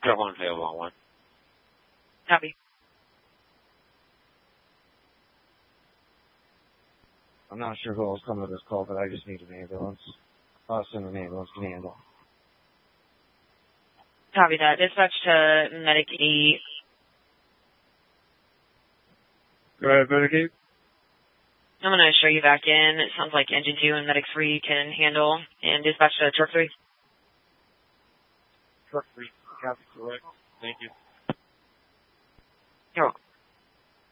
Truck 1, fail 1. Copy. I'm not sure who else coming to this call, but I just need an ambulance. Us and an ambulance can handle. Copy that. Dispatch to Medic 8. Go ahead, Medic 8. I'm going to show you back in. It sounds like Engine 2 and Medic 3 can handle. And dispatch to Truck 3. Truck 3, copy, correct. Thank you. You're welcome.